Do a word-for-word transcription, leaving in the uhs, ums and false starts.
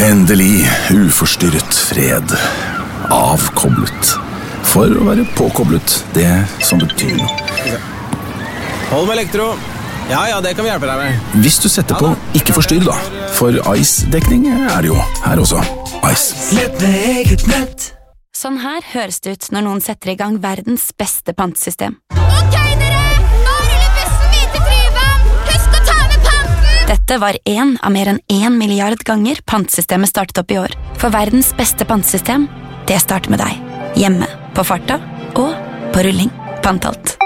Endelig uforstyrret fred. Avkoblet. For å være påkoblet, det som betyr noe. Hold med elektro. Ja, ja, det kan vi hjelpe deg med. Hvis du setter på ikke forstyrr da, for Ice-dekning er det jo her også. Ice. Nett med eget nett. Sånn her høres det ut når noen setter i gang verdens beste pantesystem. Ok, dere! Nå ruller bussen videre til Tryvann! Husk å ta med panten! Dette var en av mer enn en milliard ganger pantesystemet startet opp i år. For verdens beste pantesystem, det starter med deg. Hjemme, på farta og på rulling. Pantalt.